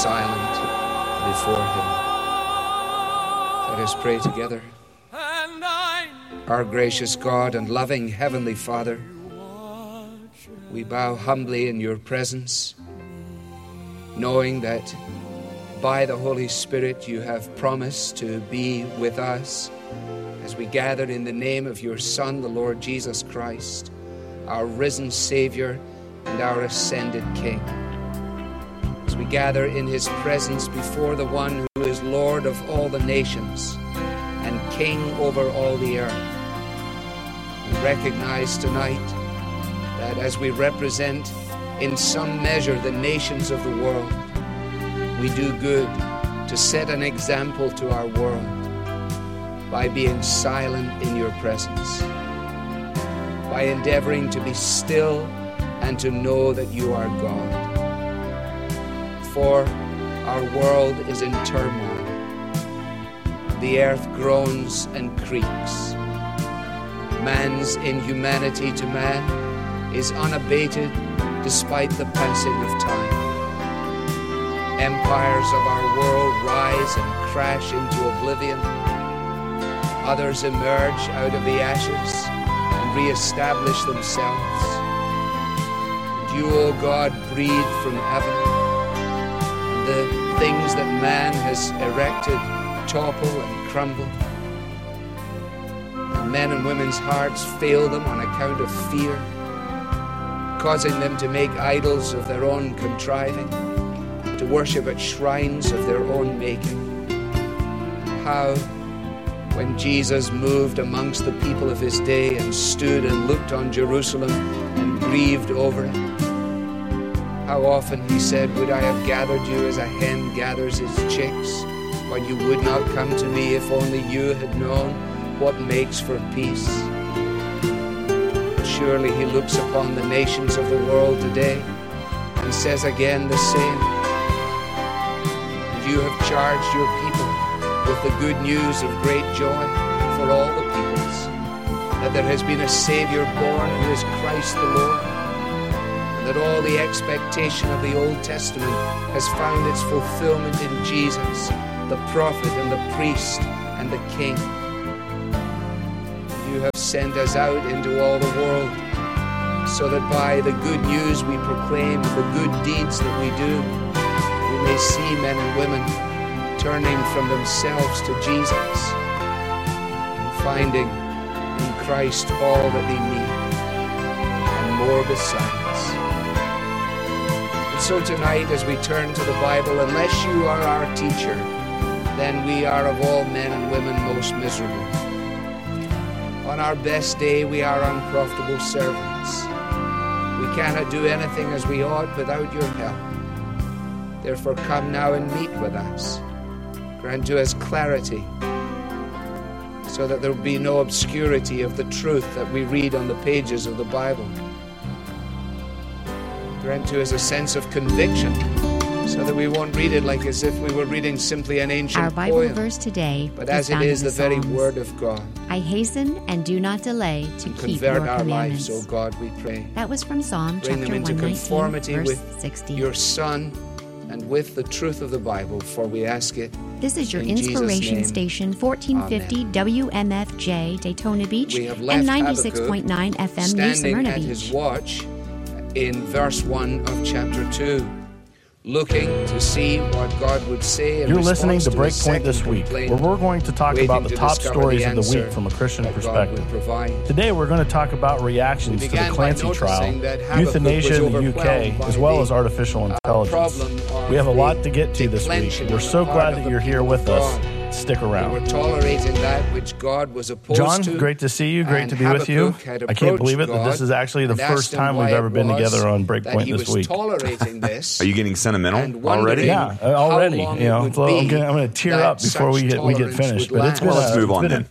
silent before him. Let us pray together. Our gracious God and loving Heavenly Father, we bow humbly in your presence, knowing that by the Holy Spirit you have promised to be with us as we gather in the name of your Son, the Lord Jesus Christ, our risen Savior and our ascended King. As we gather in his presence before the one who is Lord of all the nations and King over all the earth, we recognize tonight that as we represent in some measure the nations of the world, we do good to set an example to our world by being silent in your presence, by endeavoring to be still and to know that you are God. For our world is in turmoil. The earth groans and creaks. Man's inhumanity to man is unabated despite the passing of time. Empires of our world rise and crash into oblivion. Others emerge out of the ashes and re-establish themselves. And you, O God, breathe from heaven. And the things that man has erected topple and crumble. And men and women's hearts fail them on account of fear, causing them to make idols of their own contriving, to worship at shrines of their own making. How, when Jesus moved amongst the people of his day and stood and looked on Jerusalem and grieved over it, how often he said, "Would I have gathered you as a hen gathers its chicks, but you would not come to me if only you had known what makes for peace." Surely he looks upon the nations of the world today and says again the same. You have charged your people with the good news of great joy for all the peoples, that there has been a Savior born who is Christ the Lord, and that all the expectation of the Old Testament has found its fulfillment in Jesus, the prophet and the priest and the King. You have sent us out into all the world, so that by the good news we proclaim and the good deeds that we do, we may see men and women turning from themselves to Jesus and finding in Christ all that they need and more besides. And so tonight, as we turn to the Bible, unless you are our teacher, then we are of all men and women most miserable. On our best day, we are unprofitable servants. We cannot do anything as we ought without your help. Therefore, come now and meet with us. Grant to us clarity, so that there will be no obscurity of the truth that we read on the pages of the Bible. Grant to us a sense of conviction, so that we won't read it like as if we were reading simply an ancient Our Bible poem, verse today but as it is the very Psalms. Word of God. I hasten and do not delay to keep Convert your our commandments. lives, O God, we pray. That was from Psalm Bring chapter them into 119, conformity verse with 60. your Son and with the truth of the Bible, for we ask it. This is your in Jesus' inspiration name. station, 1450 WMFJ, Daytona Beach, We have left and 96.9 FM, New standing Smyrna at Beach. his watch in verse 1 of chapter 2, looking to see what God would say in You're listening to response his Breakpoint this second week, complaint, where we're going to talk waiting about the to top discover stories of the answer week from a Christian that God perspective. would provide. Today we're going to talk about reactions to the began by Clancy trial, noticing that Habakkuk euthanasia was in the overwhelmed UK, by as well the, as artificial intelligence. problem of We have a the lot to get to this week. declension We're on so the part glad of that the you're here people with of us. God. Stick They were around. tolerating that which God was opposed John, to. great to see you. Great and to be with you. Habakkuk had I can't believe it approached that this is actually the God and first asked him time we've why ever it been was together on that Breakpoint he this was week. tolerating this. Are you getting sentimental and wondering already? Yeah, how already. long You know, it would I'm be going to tear that up before we such get tolerance finished. would But it's last. Well, let's move on been then.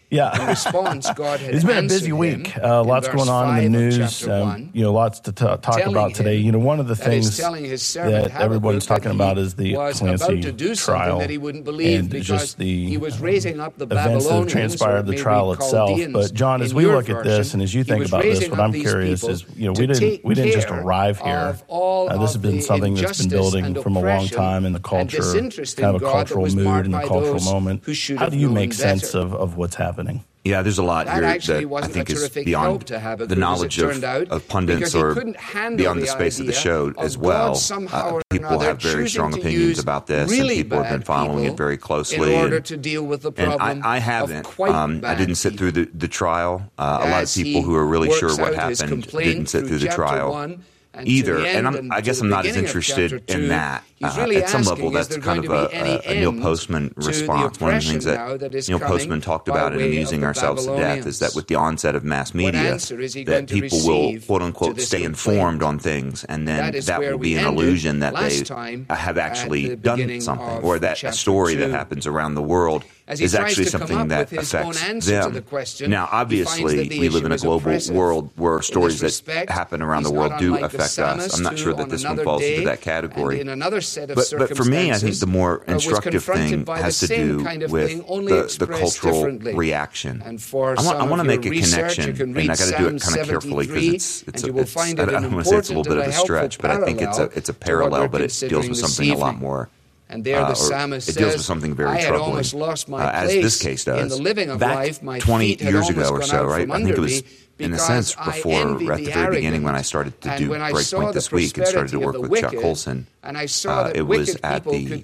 Yeah. In response, God had It's been a answered busy week. him Lots in going verse on in the 5 of news. chapter 1, Lots to talk about today. One of the things that everyone's talking about is the Clancy trial and just the events that have transpired, the trial itself. But John, as we look at this and as you think about this, what I'm curious is, we didn't just arrive here. This has been something that's been building from a long time in the culture, kind of a cultural mood and the cultural moment. How do you make sense of what's happening? Yeah, there's a lot here that I think is beyond the knowledge of pundits or beyond the space of the show as well. People have very strong opinions about this, and people have been following it very closely. In order to deal with the problem, I haven't. I didn't sit through the trial. A lot of people who are really sure what happened didn't sit through the trial either, and I guess I'm not as interested in that. At some level, that's kind of a Neil Postman response. One of the things that Neil Postman talked about in Amusing Ourselves to Death is that with the onset of mass media, that people will, quote-unquote, stay informed on things, and then that will be an illusion that they have actually done something, or that a story that happens around the world is actually something that affects them. Now, obviously, we live in a global world where stories that happen around the world do affect us. I'm not sure that this one falls into that category. But for me, I think the more instructive thing has to do with the cultural reaction. I want to make a connection, and I got to do it kind of carefully because I don't want to say it's a little bit of a stretch, but I think it's a parallel, but it deals with something a lot more. And there the psalmist it deals with something very troubling, as this case does. Back 20 years ago or so, right? I think it was, in a sense, before, at the very beginning when I started to do Breakpoint This Week and started to work with Chuck Colson. It was at the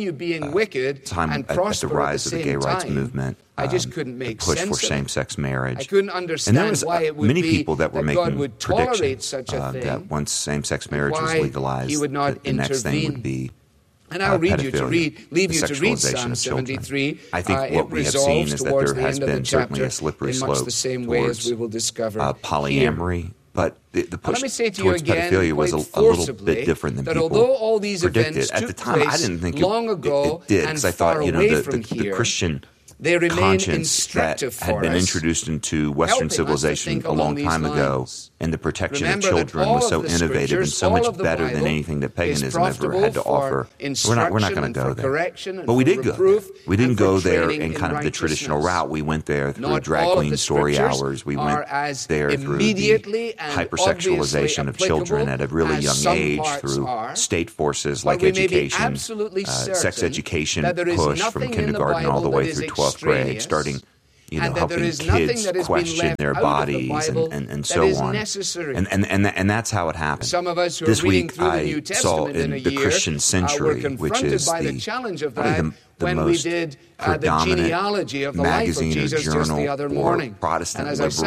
time at the rise of the gay rights movement. I just couldn't make the push sense for same-sex marriage. I couldn't understand why it would many be people that were making would predictions such a thing, that once same-sex marriage was legalized, he would not the next thing would be and I'll leave you to read Psalm 73. I think what we have seen is that there has been certainly a slippery slope the same way as we will discover polyamory. But the push towards pedophilia was a little bit different than people predicted. At the time, I didn't think it did, because I thought, the Christian conscience that had been introduced into Western civilization a long time ago, and the protection of children was so innovative and so much better than anything that paganism ever had to offer. We're not going to go there. But we did go there. We didn't go there in kind of the traditional route. We went there through drag queen story hours. We went there through the hypersexualization of children at a really young age, through state forces like education, sex education push from kindergarten all the way through 12th grade, starting helping kids question their bodies and so on. And that's how it happened. Some of us who this are reading week through the I New saw Testament in the Christian Century, which is the most predominant magazine or journal for Protestant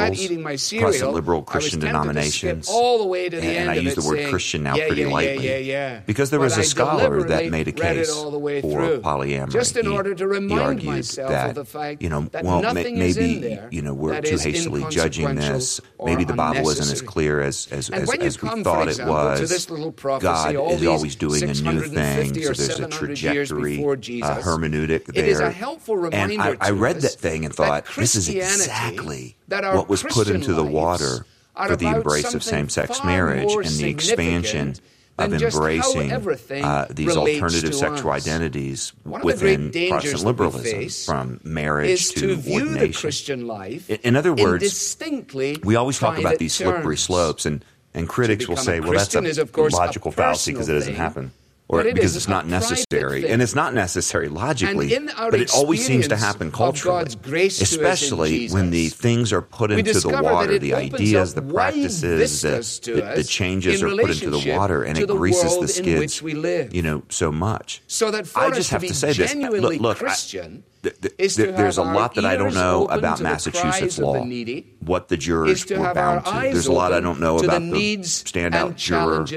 liberal Christian denominations. And I use the word Christian now pretty lightly. Because there was a scholar that made a case for polyamory. Just in order to remind myself of the fact that maybe we're too hastily judging this. Maybe the Bible isn't as clear as we thought it was. God is always doing a new thing, so there's a trajectory, hermeneutic there. And I read that thing and thought, this is exactly what was put into the water for the embrace of same-sex marriage and the expansion of embracing these alternative sexual identities within Protestant liberalism, from marriage to ordination. In other words, we always talk about these slippery slopes, and critics will say, well, that's a logical fallacy because it doesn't happen. Or because it's not necessary. And it's not necessary logically, but it always seems to happen culturally, especially when the things are put into the water, the ideas, the practices, the changes are put into the water, and it greases the skids, so much. I just have to say this. Look, there's a lot that I don't know about Massachusetts law, what the jurors were bound to. There's a lot I don't know about the standout juror.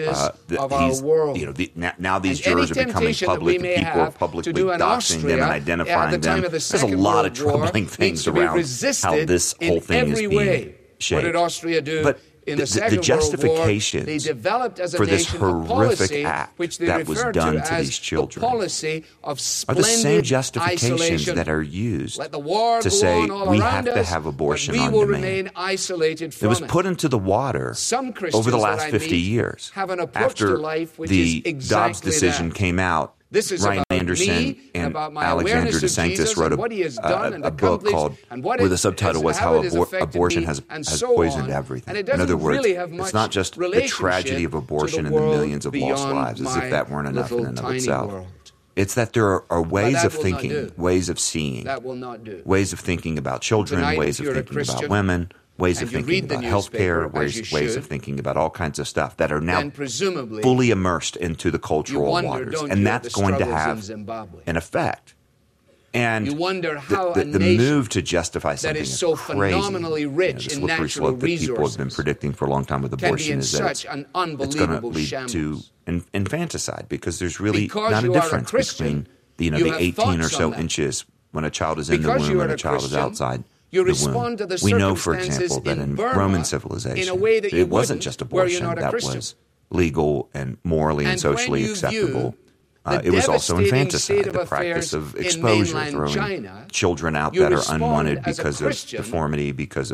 Now these jurors are becoming public, and people are publicly doxing them and identifying them. There's a lot of troubling things around how this whole thing is being shaped. What did Austria do? But the justifications for this horrific act that was done to these children are the same justifications that are used to say we have to have abortion on demand. It was put into the water over the last 50 years after the Dobbs decision came out. Ryan Anderson and Alexander DeSantis wrote a book called, where the subtitle was How Abortion has Poisoned Everything. In other words, it's not just the tragedy of abortion and the millions of lost lives, as if that weren't enough in and of itself. It's that there are ways of thinking, ways of seeing, ways of thinking about children, ways of thinking about women, ways of thinking about healthcare, ways of thinking about all kinds of stuff that are now fully immersed into the cultural waters. And that's going to have an effect. And you wonder how the move to justify something is so crazy. Phenomenally rich the in slippery natural slope that people have resources been predicting for a long time with abortion is that it's going to lead to infanticide, because there's really not a difference between the 18 or so inches when a child is in the womb and a child is outside the womb. We know, for example, that in Roman civilization, it wasn't just abortion that was legal and morally and socially acceptable. It was also infanticide, the practice of exposure, throwing children out that are unwanted because of deformity, because of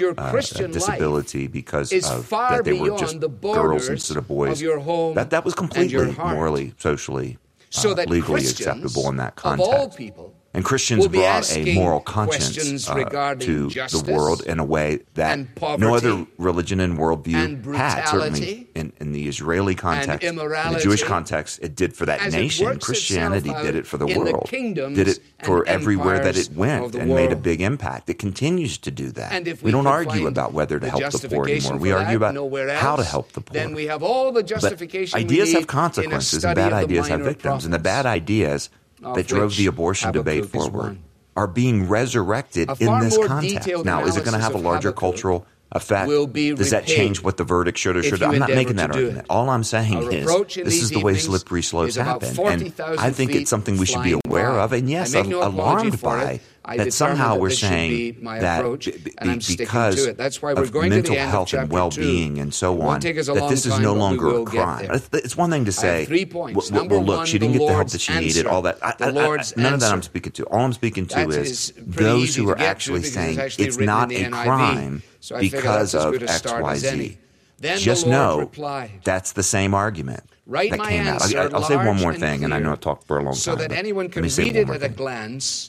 disability, because of that they were just girls instead of boys. That was completely morally, socially, legally acceptable in that context. And Christians brought a moral conscience to the world in a way that no other religion and worldview had. Certainly in the Israeli context, in the Jewish context, it did for that nation. Christianity did it for the world, did it for everywhere that it went, and made a big impact. It continues to do that. We don't argue about whether to help the poor anymore. We argue about how to help the poor. Then we have all the justification. But ideas have consequences, and bad ideas have victims. And the bad ideas that drove the abortion debate forward are being resurrected in this context. Now, is it going to have a larger cultural effect? Does that change what the verdict should or should not? I'm not making that argument. All I'm saying is this is the way slippery slopes happen. And I think it's something we should be aware of, and yes, alarmed by, that somehow we're saying that because of mental health and well-being and so on, that this is no longer a crime. It's one thing to say, well, look, she didn't get the help that she needed, all that. None of that I'm speaking to. All I'm speaking to is those who are actually saying it's not a crime because of X, Y, Z. Just know that's the same argument that came out. I'll say one more thing, and I know I've talked for a long time. So that anyone can read it at a glance.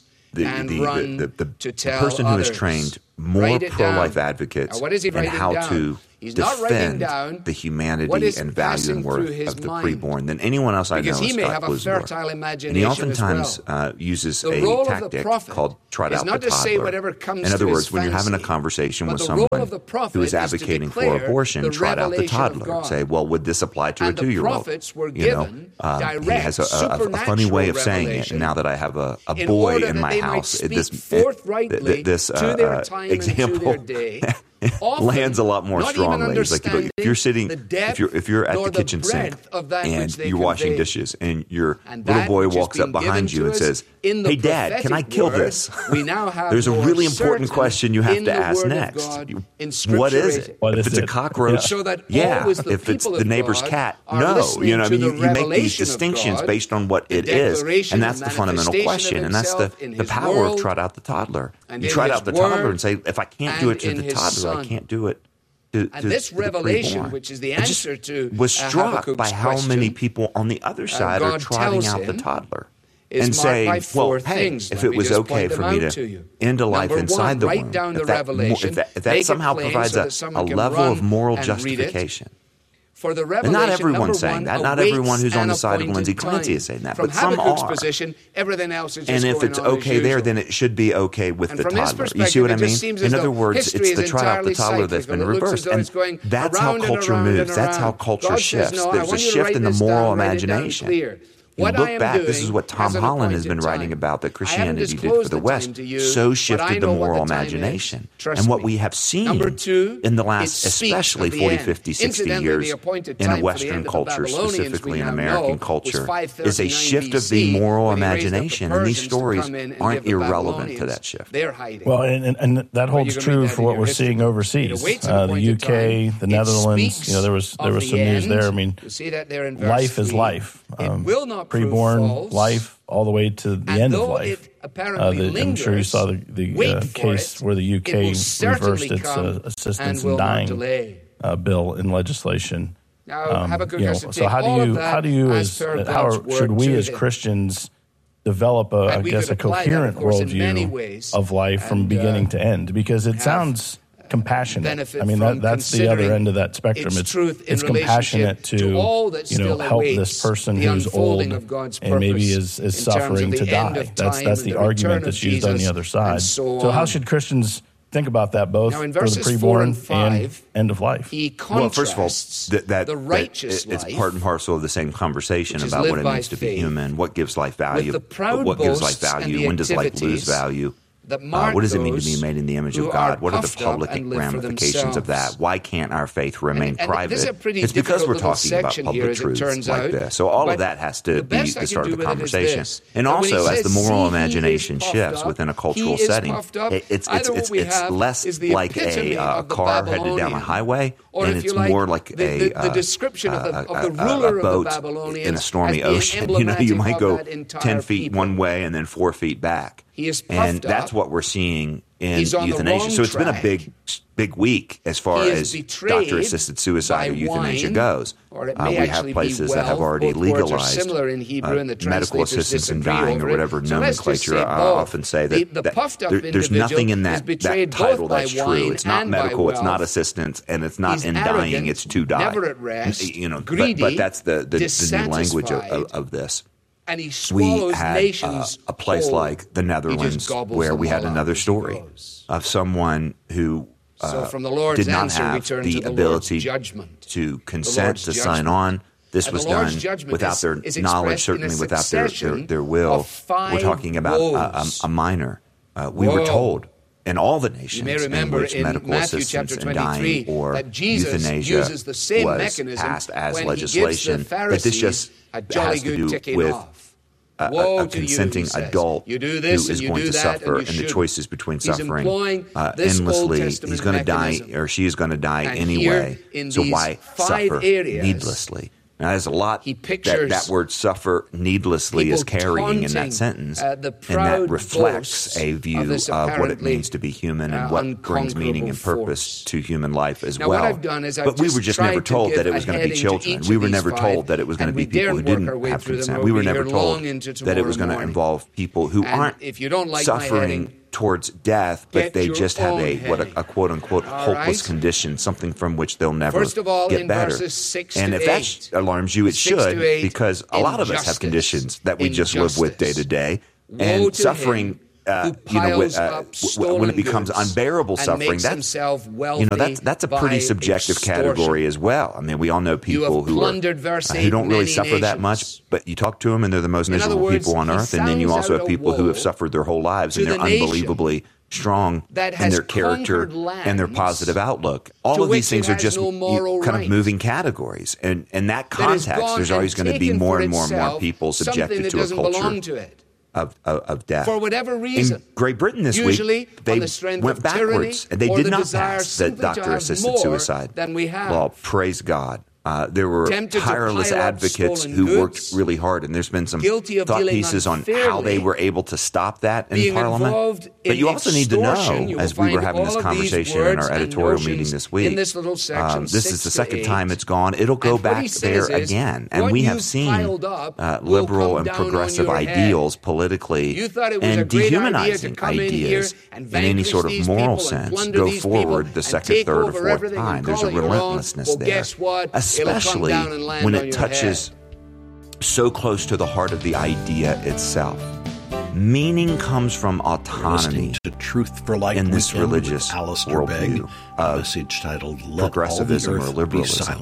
The person who has trained more pro-life advocates and how to defend the humanity and value and worth of the preborn than anyone else I know is Scott Bluesworth. And he oftentimes uses a tactic called trot out the toddler. In other words, when you're having a conversation with someone who is advocating for abortion, trot out the toddler. Say, well, would this apply to a 2-year-old? He has a funny way of saying it. And now that I have a boy in my house, this example lands a little more strongly. It's like, if you're sitting, if you're at the kitchen sink and you're washing dishes, and your little boy walks up behind you and says, "Hey, Dad, can I kill this?" There's a really important question you have to ask next. What is it? If it's a cockroach, yeah. If it's the neighbor's cat, no. You make these distinctions based on what it is, and that's the fundamental question, and that's the power of trot out the toddler. You trot out the toddler and say, if I can't do it to the toddler, I can't do it to this revelation, which is the answer to was struck by how many people on the other side are trotting out the toddler and saying, well, hey, if it was okay for me to end a life inside the womb, if that somehow provides a level of moral justification. And not everyone's saying that. Not everyone who's on the side of Lindsay Clancy is saying that, but some are. And if it's okay there, then it should be okay with the toddler. You see what I mean? In other words, it's the trot out the toddler that's been reversed. And that's how culture moves. That's how culture shifts. There's a shift in the moral imagination. You look back, this is what Tom Holland has been writing about that Christianity did for the West. So shifted the moral imagination. And what we have seen in the last, especially 40, 50, 60 years in a Western culture, specifically in American culture, is a shift of the moral imagination. And these stories aren't irrelevant to that shift. Well, and that holds true for what we're seeing overseas. The UK, the Netherlands, there was some news there. I mean, life is life. Preborn life all the way to the end of life. I'm sure you saw the case where the UK reversed its assistance in dying bill in legislation. So how should we as Christians develop a coherent worldview of life from beginning to end? Because it sounds compassionate. I mean, that's the other end of that spectrum. It's compassionate to help this person who's old and maybe is suffering to die. That's the argument that's used on the other side. So how should Christians think about that, both for the preborn and end of life? Well, first of all, it's part and parcel of the same conversation about what it means to be human, what gives life value, what gives life value, when does life lose value. What does it mean to be made in the image of God? What are the public ramifications of that? Why can't our faith remain private? It's because we're talking about public truths like this. So all of that has to be the start of the conversation. And also, as the moral imagination shifts within a cultural setting, it's less like a car headed down a highway, and it's more like a boat in a stormy ocean. You might go 10 feet one way and then 4 feet back. And that's what we're seeing in euthanasia. So it's been a big week as far as doctor-assisted suicide or euthanasia goes. We have places that have already legalized medical assistance in dying or whatever nomenclature. I often say that there's nothing in that title that's true. It's not medical, it's not assistance, and it's not in dying, it's to die. But that's the new language of this. And he we had a place like the Netherlands where we had another story of someone who did not have the ability to consent to sign on. This was done without their knowledge, certainly without their will. We're talking about a minor. We were told in all the nations in which medical assistance in dying or euthanasia was passed as legislation, that this just has to do with a consenting adult who is going to suffer, and the choice is between suffering endlessly. He's going to die, or she is going to die anyway. So why suffer needlessly? Now, there's a lot that word "suffer needlessly" is carrying in that sentence, and that reflects a view of what it means to be human and what brings meaning and purpose to human life as well. But we were just never told that it was going to be children. We were never told that it was going to be people who didn't have consent. We were never told that it was going to involve people who aren't suffering towards death, but they just have a quote-unquote hopeless condition, something from which they'll never get better. And if that alarms you, it should, because a lot of us have conditions that we just live with day to day, and suffering when it becomes unbearable suffering, that's a pretty subjective category as well. I mean, we all know people who don't really suffer that much, but you talk to them and they're the most miserable people on earth. And then you also have people who have suffered their whole lives and they're unbelievably strong in their character and their positive outlook. All of these things are just kind of moving categories. And in that context, there's always going to be more and more people subjected to a culture of death. For whatever reason. In Great Britain this week, they went backwards, and they did not pass the doctor-assisted suicide law. Praise God. There were tireless advocates who worked really hard, and there's been some thought pieces on how they were able to stop that in Parliament. But you also need to know, as we were having this conversation in our editorial meeting this week, this is the second time it's gone. It'll go back there again. And we have seen liberal and progressive ideals politically and dehumanizing ideas in any sort of moral sense go forward the second, third, or fourth time. There's a relentlessness there. Especially when it touches so close to the heart of the idea itself. Meaning comes from autonomy to Truth for Life in this religious worldview of message titled, progressivism or liberalism.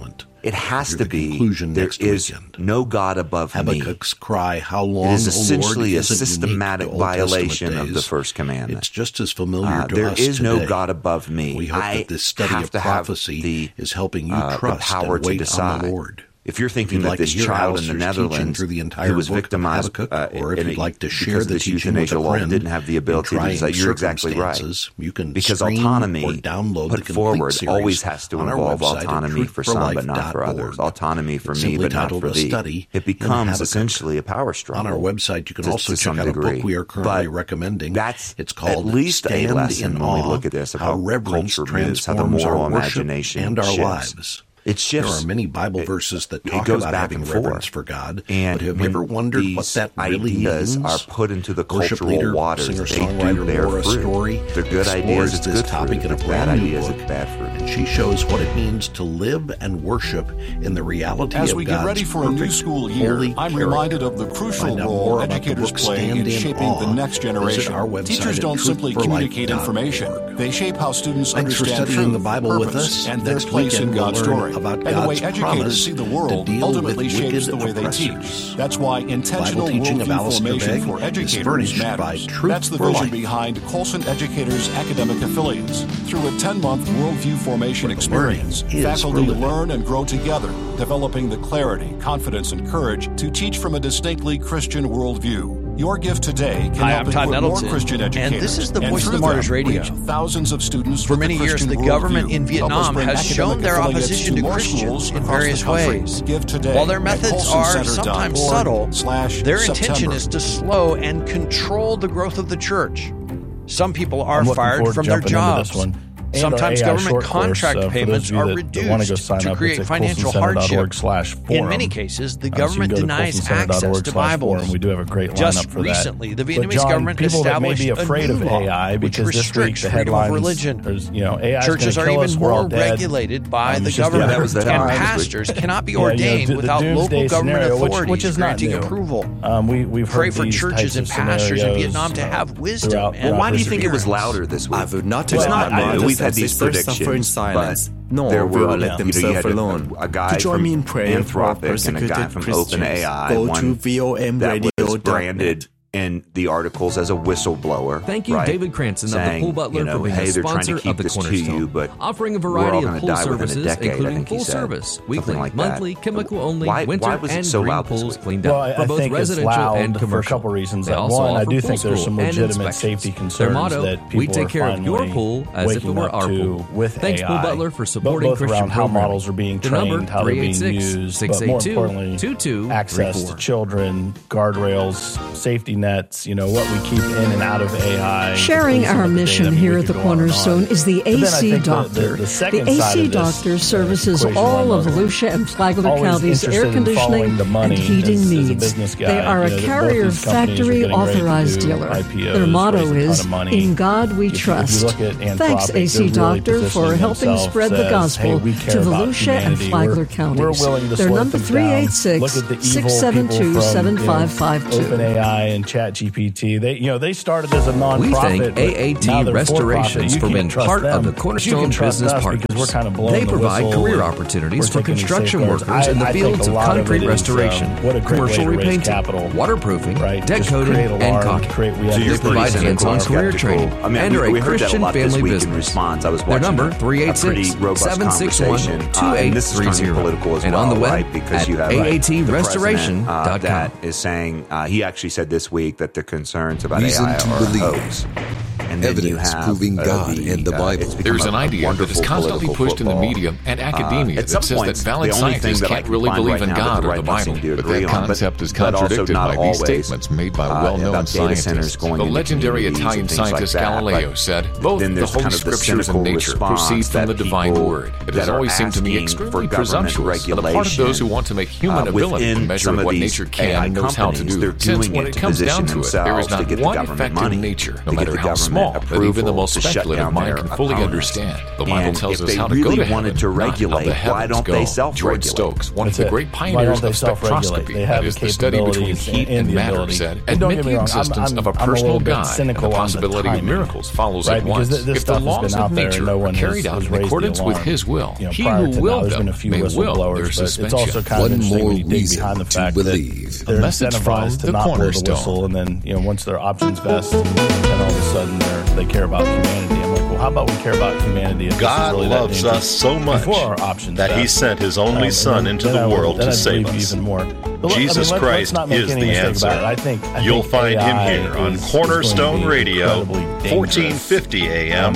It has Hear to the be, conclusion there next is weekend. no God above me. Habakkuk's cry, how long, It is O essentially Lord, a isn't systematic unique to Old Testament violation of the days. first commandment. It's just as familiar to there us is today. no God above me. We hope that this study have of to have prophecy is helping you the trust power and to wait decide. on the Lord. If you're thinking If you'd that like this to hear child in Alistair's the teaching Netherlands through the entire who was book of victimized Habakkuk, or if you'd like to share because the this teaching with euthanasia a law friend didn't have the ability to in do that, you're exactly right. circumstances, you can Because stream autonomy or download put the complete forward series always has to on our involve website at autonomy for some but not for others. truthforlife.org. Autonomy for It's me simply but not titled for A thee. Study It in becomes Habakkuk. essentially a power struggle. On our website, you can also to check some out degree. a book we are currently But recommending. That's It's called at least Stand a lesson in when we Awe, look at this How about Reverence culture moves, how the Transforms moral Our Worship imagination and Our shifts. Lives. It shifts. There are many Bible verses that talk goes about back having and reverence forth. for God, And but have you ever wondered what these that really ideas means? are put into the Worship cultural leader, waters, they do singer-songwriter bear Laura fruit. Story They're good ideas, explores it's this good topic fruit. in a It's brand bad new ideas, book, it's bad fruit. and she shows what it means to live and worship in the reality As of we God's get ready for a new perfect, school year, holy I'm character. reminded of the crucial Find out role more about the educators book play Stand in in shaping Awe. the next Visit generation. our website Teachers at don't simply communicate truthforlife.org. information. They shape how students Thanks for understand studying truth, the Bible with purpose, us. and their Next place in weekend we'll God's learn story. about And the way God's educators promise see the to world deal ultimately with shapes the wicked way they teach. oppressors. That's why intentional Bible teaching of worldview Alistair formation Begg for is educators furnished by matters. Truth That's the for vision Life. behind Colson Educators Academic Affiliates. Through a 10-month worldview formation Where the learning experience, is faculty for living. learn and grow together, developing the clarity, confidence, and courage to teach from a distinctly Christian worldview. Your gift today can Hi, help I'm Todd equip more Nettleton, Christian educators. and this is the and Voice of through the Martyrs them, Radio. reach thousands of students For with many the years, Christian the government worldview. in Help us Vietnam bring has academic shown their affiliates opposition to more Christians schools in across the various country. ways. Give today While their at methods are sometimes subtle, their intention colsoncenter.org/September. is to slow and control the growth of the church. Some people are I'm looking fired forward to from their jumping into jobs. this one. And Sometimes our AI government short course, contract for those payments of you are that want to go reduced sign to up, create it's at financial hardship. colsoncenter.org/forum. In many cases, the So you government can go to denies access to Bibles. colsoncenter.org/forum. We do have a great lineup Just for that. recently, the But Vietnamese John, government people that may established be afraid a of new law AI which because this week restricts the freedom headlines, of religion. there's, AI is Churches gonna are kill even us, we're all more dead. regulated by the It's just- government, that was the and headline this week. pastors cannot be Yeah, ordained the without doomsday local government scenario, authorities which is not granting new. approval. We've Pray heard for these churches types and of pastors in scenarios, Vietnam to have wisdom throughout and Why do you think it was perseverance. louder this week? I would not It's allow not my new. We've had brothers these and sisters suffer in predictions, silence, but nor there will I were, let them you suffer had alone. a guy To join from me in prayer for our Anthropic and a persecuted guy from Christians, OpenAI, go one to that was VOMradio.net. branded in the articles as a whistleblower. Thank you, right? David Cranston Saying, of the Pool Butler, for being hey, a they're trying sponsor to keep of the this to Cornerstone, you, but offering a we're variety all of gonna pool die within a services, decade, I including think he full said. service, Something weekly, like that. monthly, chemical only, Why winter was it and so green loud this pools week? cleaned Well, out for I both think it's residential loud and for a commercial. couple reasons. They also One, I offer do pool think there's school some and legitimate inspections. safety Their concerns motto, that people we take care are of your finally pool as if it waking were up our to pool. with Thanks, AI. Pool Butler, for supporting both Christian around how programming. models are being The trained, number, how they're being used, but more 386-682-2234. importantly, access to children, guardrails, safety nets, what we keep in and out of AI. Sharing our mission here at the Cornerstone is the AC Doctor. The The AC Doctor services all of Volusia and Flagler always County's interested air in conditioning following the money and heating as a needs. business guy. They are You know, a that both Carrier these companies are Factory getting ready to authorized do dealer. IPOs, Their motto raise a ton is, of money. "In God we If you trust." look at Anthropic, Thanks, they're AC really Doctor, for positioning helping themselves spread the as, gospel hey, we to care about Volusia and humanity. Flagler Counties. We're willing to Their slow number things down. Look at the evil people from 386-672-7552. OpenAI and ChatGPT. They started as a nonprofit. We thank but AAT now they're Restorations for-profit. You for can't being trust part them. of the You Cornerstone can trust Business us Partners. because we're kind of blowing They the provide whistle career and opportunities we're for taking these construction safeguards. workers in the I fields think a of lot concrete it is, restoration, what a great commercial way to raise repainting, capital, waterproofing, right? deck Just coating, create and alarm, caulking. create- we have They these provide pretty hands-on simple, career training and are we a heard that a Christian lot this family week business. in response. I was Their watching number, a pretty robust conversation, and this is turning 386-761-2830. political as And well, on the web right? Because at you have the president, aatrestoration.com. that is saying he actually said this week that the concerns about Reason AI to are believe. a hoax. And then you Evidence have proving God and the Bible. There's an idea that is constantly pushed in the media and academia that says that valid scientists can't really believe in God or the Bible. But that concept is contradicted by these statements made by well-known scientists. The legendary Italian scientist Galileo said, both the Holy Scriptures and nature proceed from the divine word. It has always seemed to me extremely presumptuous on the part of those who want to make human ability a measure of what nature can and knows how to do. Since when it comes down to it, there is not one effect in nature, no matter how small small that even the most speculative mind can fully understand. The Bible tells us how to go to heaven, to regulate, not how the why don't they self-regulate? George Stokes, one of the great pioneers of spectroscopy, that is the study between heat and matter, said, admit the existence of a personal God and the possibility of miracles follows at once. If the laws of nature are carried out in accordance with His will, He who willed them may will their suspension. One more reason to believe. A message from the Cornerstone. And then, once their option's best, then all of a sudden they care about humanity. I'm like, well, how about we care about humanity? If God really loves us so much that He sent His only Son into the world to save us. Even more. Jesus Christ is the answer. I think you'll find Him here on Cornerstone Radio, 1450 AM,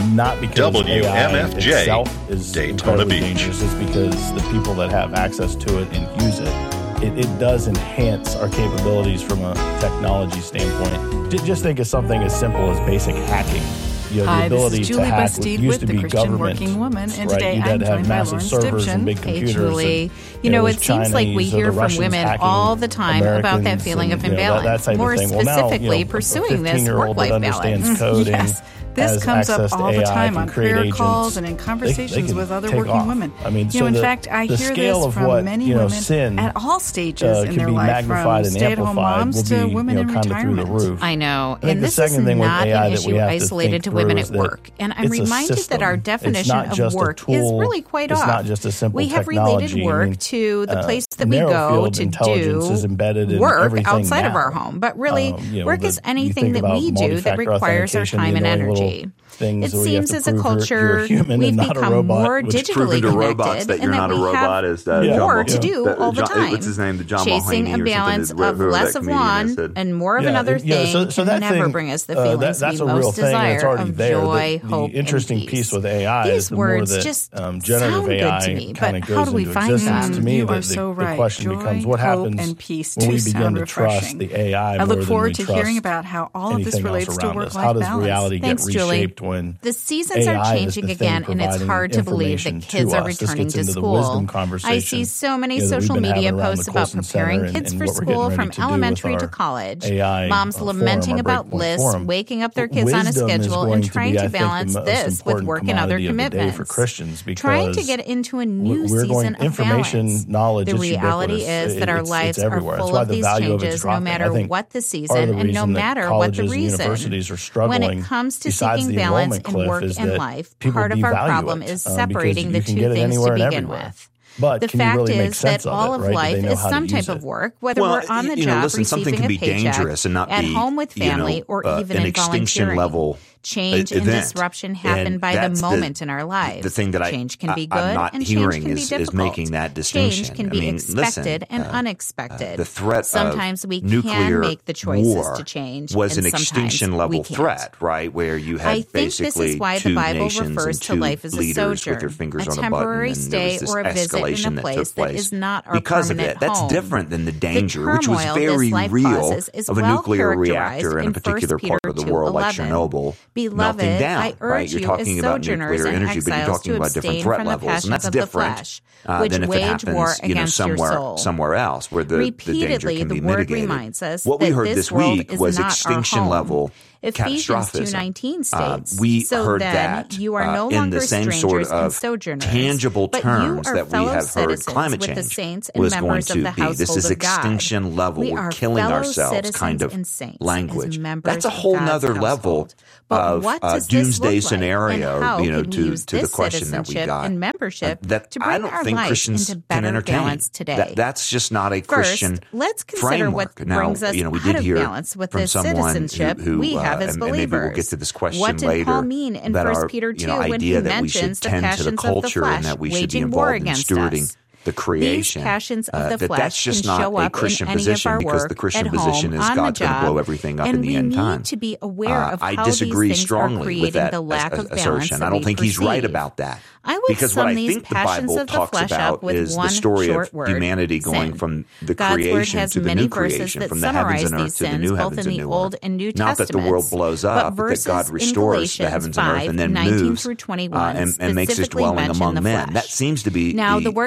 WMFJ, is Daytona Beach. Dangerous is because the people that have access to it and use it does enhance our capabilities from a technology standpoint. Just think of something as simple as basic hacking. Hi, this is Julie Bastide with the Christian Working Woman, and today I'm joined by Lauren Stipchen. Hey, Julie. It seems like we hear from women all the time about that feeling of imbalance, more specifically pursuing this work-life balance. Yes. This comes up all the time on prayer calls and in conversations with other working women. In fact, I hear this from many women at all stages in their life, from stay-at-home moms to women in retirement. I know, and this is not an issue isolated to women at work. And I'm reminded that our definition of work is really quite off. We have related work to the place that we go to do work outside of our home. But really, work is anything that we do that requires our time and energy. It seems as a culture we've become more digitally connected and that we have more to do all the time. What's his name? Chasing a balance of less of one and more of another thing can never bring us the feelings we most desire of joy, hope, and interesting piece with AI These words just sound good to me, but how do we find them? To me, you are so right. The question becomes, what happens and peace when we begin to trust the AI? I look forward to hearing about how all of this relates to work-life balance. How does reality get reshaped? The seasons are changing again, and it's hard to believe that kids are returning to school. I see so many social media posts about preparing kids for school from elementary to college. Moms lamenting about bliss, waking up their kids on a schedule, and trying to balance this with work and other commitments. Trying to get into a new season of balance. The reality is that our lives are full of these changes, no matter what the season and no matter what the reason. When it comes to seeking balance in work and life, part of our problem is separating the two things to begin with. But the fact is that all of life is some type of work, whether we're on the job receiving a paycheck, at home with family, or even in volunteering. Change and disruption happen by the moment in our lives. The thing that change can be good and change can be difficult. Is making that distinction. Change can be expected and unexpected. The threat sometimes of we nuclear can make the choices to change, was and an extinction level threat, right? Where you had basically this is why two the Bible nations refers and two to life as a leaders sojourn, with their fingers a on a button, temporary and stay there was or a this visit in escalation a place that took that is place. not our Because of permanent it, that's home. different than the danger, the which was very real of a nuclear reactor in a 1 particular part of the world, like Chernobyl, Beloved, melting down. I urge You're you talking as about sojourners nuclear and energy, but you're exiles talking to about different abstain threat from the levels, and passions that's of the different flesh, which than if it wage war happens, against your soul. somewhere else, where the danger Repeatedly, can be the word mitigated. reminds us What we that heard this this world week is was not extinction our home. level Ephesians 2:19 states, we so heard then that you are no in longer the same strangers sort and of sojourners, tangible but terms you are that we fellow have heard citizens climate with the change saints and was going members to of the be. This household is of God. extinction level. We We're are killing fellow ourselves citizens kind of and saints language. as members That's a of whole God's nother level household. But what of does doomsday this look like, scenario, and how can we to use the this question that we citizenship got. and membership That to I bring don't our think life Christians into can better entertain. balance today? That's just not a Christian First, let's consider framework. what Now, brings us we out did of hear balance with from this someone citizenship who we have as and believers. maybe we'll get to this question what did later. Paul mean in that 1 Peter 2 when he idea that we should mentions the tend to passions the of the culture flesh and that we should be waging war involved in against stewarding us? the creation. These passions of the flesh that's just can not show a up Christian in any position, of our because work the Christian at position home, is on God's the going to job, blow everything up and in the end we time. need to be aware of how I disagree these things strongly are creating with that the lack of balance assertion. that I don't we think he's right perceive. about that. I will Because what sum I these think the passions Bible of the talks flesh about up with is the one story short of word, humanity going sin. from the God's word creation has to the many new verses creation, that from the heavens summarize and earth these to the sins, new both heavens in and the new Old earth. and New Not that the world Testaments. blows But up, but that verses God in restores the Galatians heavens and earth and then 5:19 moves through 21 and makes his specifically dwelling mention among the men. flesh. That seems to be Now, the works of the message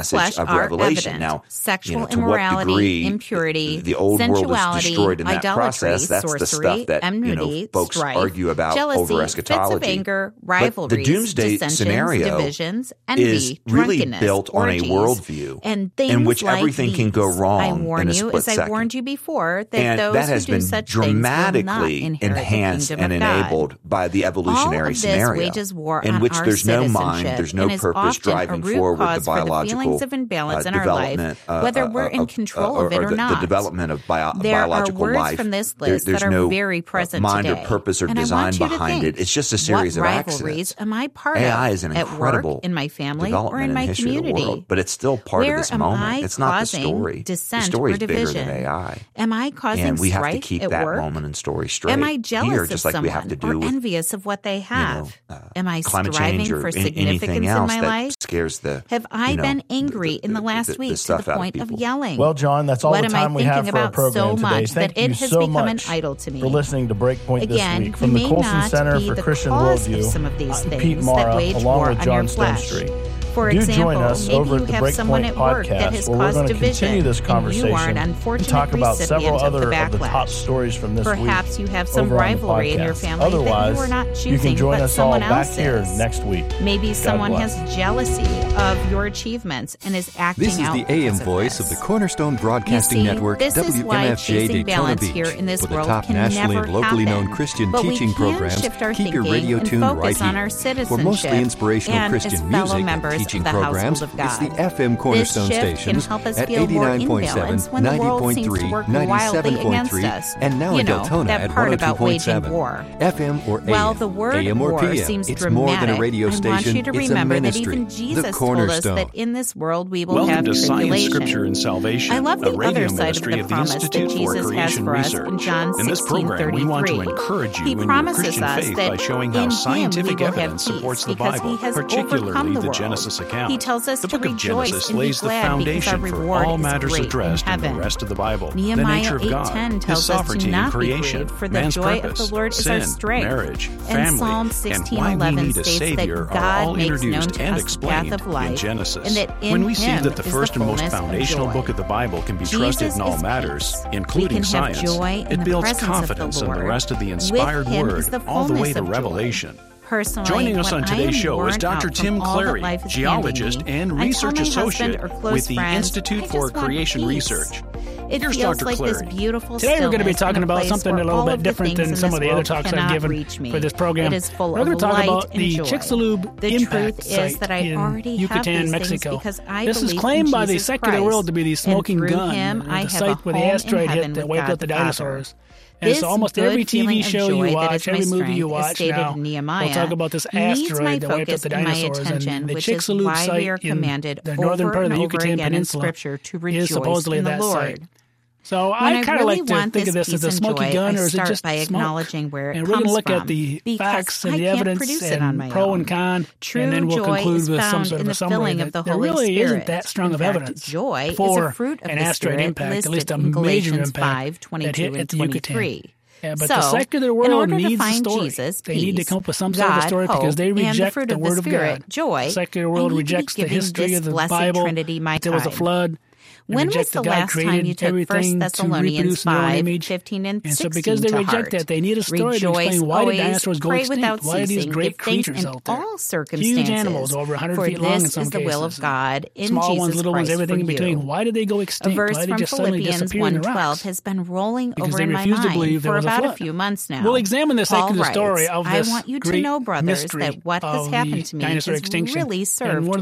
message of Revelation. Now, sexual to what immorality, degree impurity, the old world is destroyed in that process, that's sorcery, the stuff that enmity, folks strife, argue about jealousy, over eschatology. Fits of anger, rivalries, but the doomsday scenario divisions, envy, is really built orgies, on a worldview and in which like everything can go wrong I warn in a you, split as second. I warned you before, that and those that has who do been such dramatically things will not enhanced inherit and the kingdom of God. enabled by the evolutionary scenario, wages war in on which our there's no mind, citizenship there's no and is purpose often driving a root forward cause the biological for the feelings of imbalance in our life, development, whether we're in control of it or not. The development of there biological are words life. from this list There's that are no very present mind today. or purpose or and design I want you behind to think, it. It's just a series of accidents. Am I part AI of is an at incredible work, in my family, development or in my the history community? Of the world, but it's still part Where of this am moment. I It's not the causing story. Dissent the story is or bigger division? than AI. Am I causing and we have to strife keep at that work? moment and story straight. Am I jealous Here, of just like someone we have to do or with, envious of what they have? Am I climate striving change or for anything significance else in my that life? scares the Have I been angry in the last week to the point of yelling? Well, John, that's all what the time we have for our program today. Thank you so much for listening to Breakpoint this week. From the Colson Center for Christian Worldview, I'm Pete Mara, along with John Stonestreet. For Do example, join us maybe over you at the have someone Breakpoint at work that has podcast, where we're caused going to division, continue this and you are conversation an and unfortunate talk about several recipient other of of the top stories from this week. Perhaps you have some over on the rivalry in your podcast. family Otherwise, that you are not choosing, you can join but us all someone back else here is. next week. Maybe God someone bless. has jealousy of your achievements and is acting This is out the AM because voice of the Cornerstone You Broadcasting see, Network, this is why WMFJ chasing Daytona balance Beach, here in this with the world top can nationally never and locally known happen. Christian But teaching we can programs. shift our Keep your thinking radio and tuned focus right on here. our For citizenship mostly inspirational and Christian as fellow music members and teaching of the programs, household of it's the God. FM Cornerstone This shift stations can help us at feel more 89.7, imbalance when the world seems to 90.3, work wildly against 97.3, us. and now You in know, Deltona that at part about waging 102.7. war. FM or AM, While the word AM or war PM, seems it's dramatic, more than a radio I want station, you to it's a remember that ministry. even The Jesus told us Cornerstone. that in this world we will Welcome have to Science, tribulation. Scripture, and Salvation, I love the a radio other side of ministry the of the promise that Institute for Jesus has Creation for us Research. in John In this program, we want to encourage you He in your promises Christian us faith that by showing in how Him scientific we will have evidence peace supports the because Bible, He has particularly overcome the the world. Genesis account. He tells us The to book of rejoice Genesis and be lays the glad because our foundation for reward all is matters great addressed in in the heaven. rest of the Bible. The Nehemiah nature of God, 8:10 His tells us to sovereignty in not be creation, grieved, for the man's joy purpose, of the Lord is sin, our strength. marriage, And family, Psalm and why we 16:11 need a states Savior that are all God makes known introduced to and us the path explained of life, in Genesis. and that in When we see Him that the is first the and most fullness of foundational joy. book of the Bible can be Jesus trusted in all is matters, peace. including We can science, have joy in it the builds presence confidence of the in the Lord. rest of the With inspired Him Word, is the all the way fullness to of joy. Revelation. Personally, Joining us when on I today's am show is worn Dr. out Tim from all that Clary, life is geologist handing me, and I tell research my husband associate or close with the friends, Institute I for just want Creation peace. Research. It Here's feels Dr. like Clary. this beautiful Today we're going to be stillness talking in a about place something a where little all bit of the different things than in some this of the other world talks I've cannot given reach me. for this program. It is full We're going of to talk light about and the joy. Chicxulub The impact truth is site that I in already have Yucatan, these Mexico. things because I This is believe claimed in by the Jesus secular Christ, world to be the smoking and through gun, Him I the have site a where the home in asteroid heaven hit that with wiped God out the the Father. dinosaurs. And This so almost good every feeling TV of show joy you that watch, is my every movie you strength, watch stated now, in Nehemiah, will talk about this needs my asteroid that wiped out focus the and my dinosaurs. attention, And the which is Chicxulub why we are site in commanded the northern over part of and the over Yucatan again in Peninsula Scripture to is rejoice supposedly in the that Lord. site. So When I kind of really like to want think of this as a smoky gun, or is it just by smoke? acknowledging where it And we're going to comes look from, at the because facts and I the can't evidence produce it on my and pro own. and con, True and then we'll joy conclude is with some found sort in of a the summary filling that of the there Holy really Spirit. isn't that strong In of fact, evidence joy is for a fruit of an the asteroid Spirit impact, at least listed a in major Galatians impact 5:22 that hit and at the Yucatan. 23. Yeah, but So, the secular in world order to needs a find story. Jesus, They need to peace, come up with some sort of God, story because they hope, and the reject fruit the of Word the of Spirit, God. joy, The secular I world need to be rejects the giving history this of the blessed Bible. Trinity my There was a time. flood. They When was reject the that God last time created you took 1 everything to Thessalonians reproduce in their own 5, image. 15, and 16 so because they to reject heart? that, they need a story to Rejoice explain why always, did dinosaurs go pray extinct? without Why are these ceasing, great give thanks creatures in out there? all circumstances. Huge animals, over 100 for feet long in this some is the cases. will of God in Small Jesus ones, little Christ ones, everything in for between. you. Why did they go A extinct? verse Why did they from just suddenly Philippians disappear in the 1:12 rocks? has been rolling Because over they in my refused to mind believe there for was a about a flood. few months now. We'll examine the Paul secular writes, story of I this want you to great know, brothers, mystery that what has of happened the to me dinosaur has extinction. really And served one